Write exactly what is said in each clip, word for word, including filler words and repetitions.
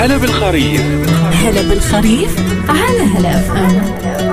هلا بالخريف. هلا بالخريف على هلا اف ام.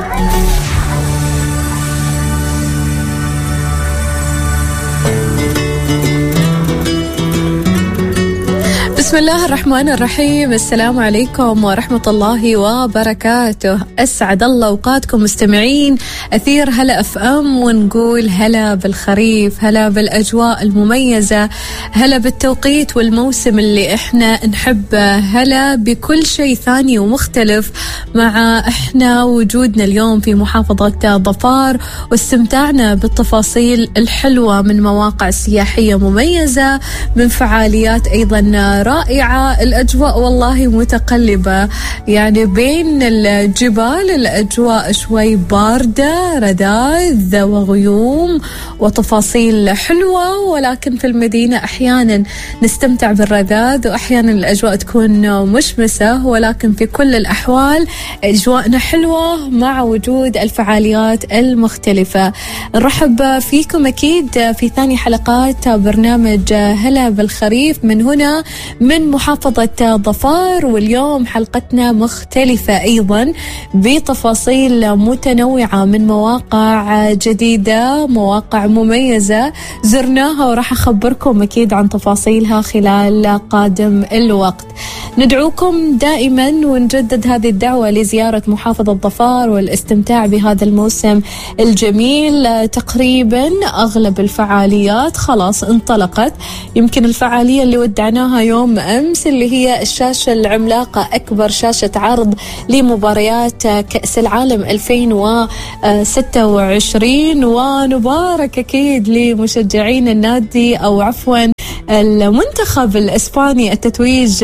بسم الله الرحمن الرحيم. السلام عليكم ورحمة الله وبركاته. أسعد الله أوقاتكم مستمعين أثير هلا اف ام، ونقول هلا بالخريف، هلا بالأجواء المميزة، هلا بالتوقيت والموسم اللي احنا نحبه، هلا بكل شيء ثاني ومختلف مع احنا وجودنا اليوم في محافظة ظفار واستمتعنا بالتفاصيل الحلوة من مواقع سياحية مميزة، من فعاليات أيضا رائعة. الأجواء والله متقلبة، يعني بين الجبال الأجواء شوي باردة، رذاذ وغيوم وتفاصيل حلوة، ولكن في المدينة أحيانا نستمتع بالرذاذ وأحيانا الأجواء تكون مشمسة، ولكن في كل الأحوال أجواءنا حلوة مع وجود الفعاليات المختلفة. نرحب فيكم أكيد في ثاني حلقات برنامج هلا بالخريف من هنا من محافظة ظفار، واليوم حلقتنا مختلفة أيضا بتفاصيل متنوعة من مواقع جديدة، مواقع مميزة زرناها وراح أخبركم أكيد عن تفاصيلها خلال قادم الوقت. ندعوكم دائما ونجدد هذه الدعوة لزيارة محافظة ظفار والاستمتاع بهذا الموسم الجميل. تقريبا أغلب الفعاليات خلاص انطلقت، يمكن الفعالية اللي ودعناها يوم أمس اللي هي الشاشة العملاقة، أكبر شاشة عرض لمباريات كأس العالم ألفين وستة وعشرين، ونبارك أكيد لمشجعين النادي أو عفوا المنتخب الإسباني التتويج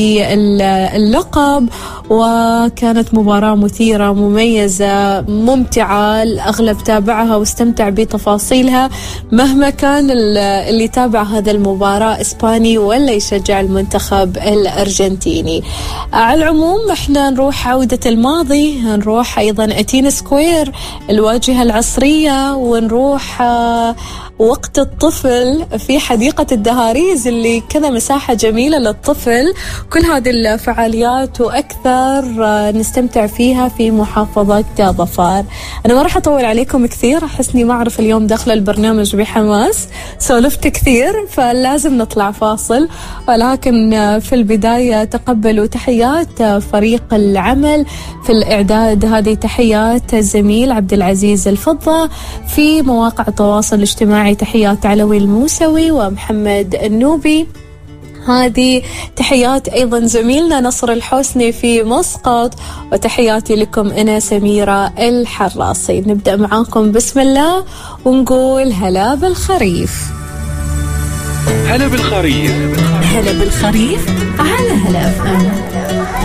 باللقب، وكانت مباراة مثيرة مميزة ممتعة، الأغلب تابعها واستمتع بتفاصيلها مهما كان اللي تابع هذا المباراة إسباني ولا يشجع المنتخب الأرجنتيني. على العموم احنا نروح عودة الماضي، نروح أيضا أتين سكوير الواجهة العصرية، ونروح وقت الطفل في حديقة الدهاريز اللي كذا مساحة جميلة للطفل. كل هذه الفعاليات وأكثر نستمتع فيها في محافظة ظفار. أنا ما راح أطول عليكم كثير، أحسني ما أعرف اليوم داخل البرنامج بحماس، سولفت كثير فلازم نطلع فاصل، ولكن في البداية تقبلوا تحيات فريق العمل في الإعداد. هذه تحيات الزميل عبد العزيز الفضة، في مواقع التواصل الاجتماعي تحيات علوي الموسوي ومحمد النوبي. هذه تحيات أيضا زميلنا نصر الحسني في مسقط، وتحياتي لكم أنا سميرة الحراسي. نبدأ معاكم بسم الله ونقول هلا بالخريف. هلا بالخريف. هلا بالخريف على هلا اف ام.